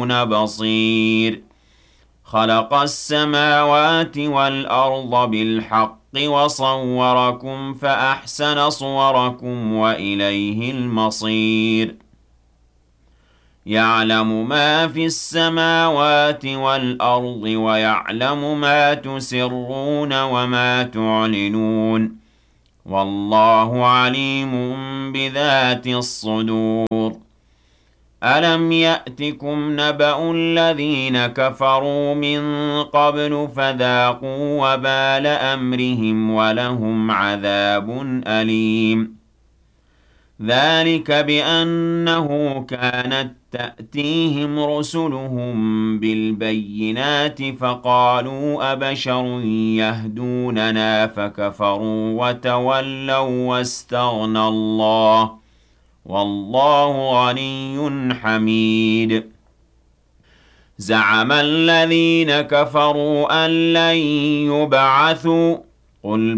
تبصرون بصير خلق السماوات والأرض بالحق وصوركم فأحسن صوركم وإليه المصير يعلم ما في السماوات والأرض ويعلم ما تسرون وما تعلنون والله عليم بذات الصدور ألم يأتكم نبأ الذين كفروا من قبل فذاقوا وبال أمرهم ولهم عذاب أليم ذلك بأنه كانت تأتيهم رسلهم بالبينات فقالوا أبشر يهدوننا فكفروا وتولوا واستغنى الله والله غني حميد زعم الذين كفروا أن لن يبعثوا قل